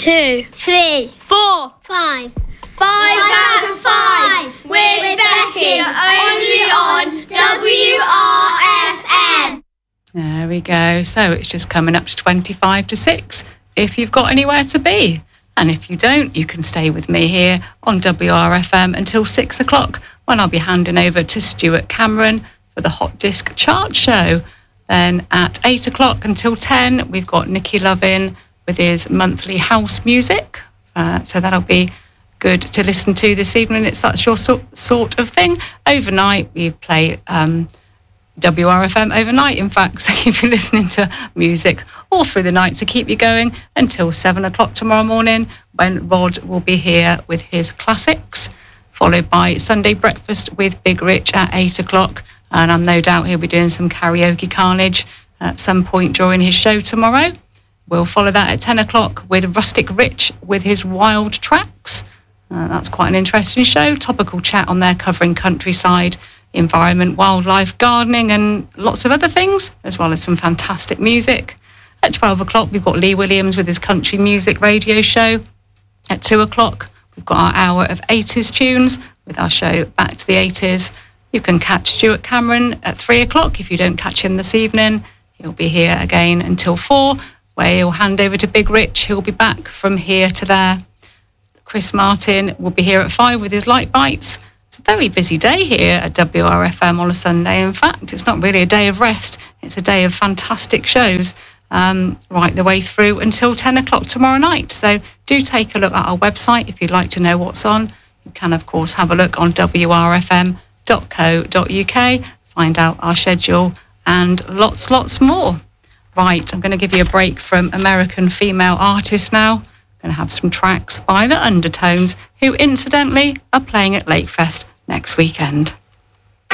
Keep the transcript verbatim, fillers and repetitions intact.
two, three, four, five. Five out of five with Becky, only on W R F M. There we go. So it's just coming up to twenty-five to six if you've got anywhere to be. And if you don't, you can stay with me here on W R F M until six o'clock when I'll be handing over to Stuart Cameron for the Hot Disc Chart Show. Then at eight o'clock until ten, we've got Nicky Lovin with his monthly house music. Uh, so that'll be good to listen to this evening. It's that's your so, sort of thing. Overnight, we play um, W R F M overnight, in fact. So you'll be listening to music all through the night to keep you going until seven o'clock tomorrow morning when Rod will be here with his classics, followed by Sunday Breakfast with Big Rich at eight o'clock. And I'm no doubt he'll be doing some karaoke carnage at some point during his show tomorrow. We'll follow that at ten o'clock with Rustic Rich with his Wild Tracks. Uh, that's quite an interesting show. Topical chat on there covering countryside, environment, wildlife, gardening and lots of other things, as well as some fantastic music. At twelve o'clock, we've got Lee Williams with his country music radio show. At two o'clock, we've got our hour of eighties tunes with our show Back to the eighties. You can catch Stuart Cameron at three o'clock. If you don't catch him this evening, he'll be here again until four, where he'll hand over to Big Rich. He'll be back from here to there. Chris Martin will be here at five with his Light Bites. It's a very busy day here at W R F M on a Sunday. In fact, it's not really a day of rest. It's a day of fantastic shows um, right the way through until ten o'clock tomorrow night. So do take a look at our website if you'd like to know what's on. You can, of course, have a look on W R F M dot co dot U K, find out our schedule and lots, lots more. Right, I'm going to give you a break from American female artists now. Going to have some tracks by the Undertones, who incidentally are playing at Lakefest next weekend.